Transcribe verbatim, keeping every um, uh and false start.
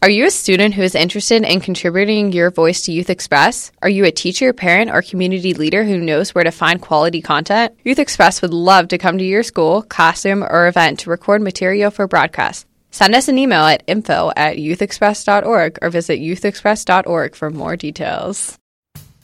Are you a student who is interested in contributing your voice to Youth Express? Are you a teacher, parent, or community leader who knows where to find quality content? Youth Express would love to come to your school, classroom, or event to record material for broadcast. Send us an email at info at youth express dot org or visit youth express dot org for more details.